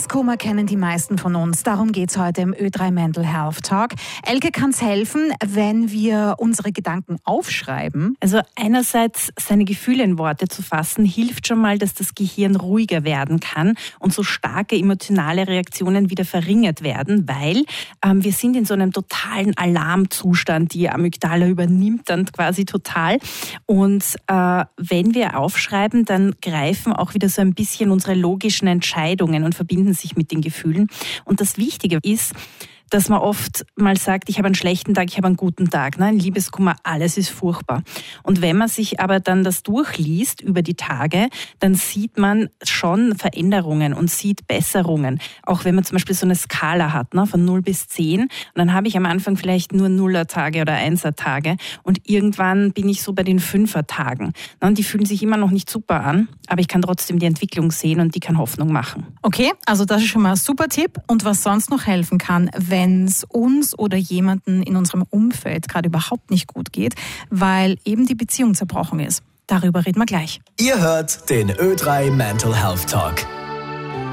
Liebeskummer kennen die meisten von uns. Darum geht es heute im Ö3 Mental Health Talk. Elke, kann es helfen, wenn wir unsere Gedanken aufschreiben? Also einerseits seine Gefühle in Worte zu fassen, hilft schon mal, dass das Gehirn ruhiger werden kann und so starke emotionale Reaktionen wieder verringert werden, weil wir sind in so einem totalen Alarmzustand. Die Amygdala übernimmt dann quasi total. Und wenn wir aufschreiben, dann greifen auch wieder so ein bisschen unsere logischen Entscheidungen und verbinden sich mit den Gefühlen. Und das Wichtige ist, dass man oft mal sagt, ich habe einen schlechten Tag, ich habe einen guten Tag. Nein, Liebeskummer, alles ist furchtbar. Und wenn man sich aber dann das durchliest über die Tage, dann sieht man schon Veränderungen und sieht Besserungen. Auch wenn man zum Beispiel so eine Skala hat, von 0 bis 10. Und dann habe ich am Anfang vielleicht nur 0er-Tage oder 1er-Tage. Und irgendwann bin ich so bei den 5er-Tagen. Und die fühlen sich immer noch nicht super an, aber ich kann trotzdem die Entwicklung sehen und die kann Hoffnung machen. Okay, also das ist schon mal ein super Tipp. Und was sonst noch helfen kann, wenn es uns oder jemanden in unserem Umfeld gerade überhaupt nicht gut geht, weil eben die Beziehung zerbrochen ist. Darüber reden wir gleich. Ihr hört den Ö3 Mental Health Talk.